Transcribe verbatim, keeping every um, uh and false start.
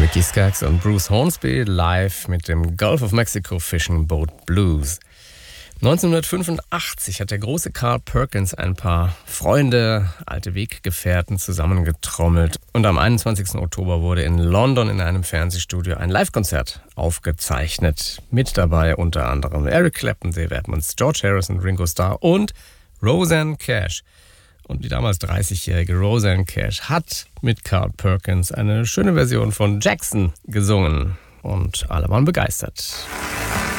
Ricky Skaggs und Bruce Hornsby live mit dem Gulf of Mexico Fishing Boat Blues. neunzehnhundertfünfundachtzig hat der große Carl Perkins ein paar Freunde, alte Weggefährten zusammengetrommelt und am einundzwanzigsten Oktober wurde in London in einem Fernsehstudio ein Livekonzert aufgezeichnet. Mit dabei unter anderem Eric Clapton, Dave Edmunds, George Harrison, Ringo Starr und Rosanne Cash. Und die damals dreißigjährige Rosanne Cash hat mit Carl Perkins eine schöne Version von Jackson gesungen und alle waren begeistert.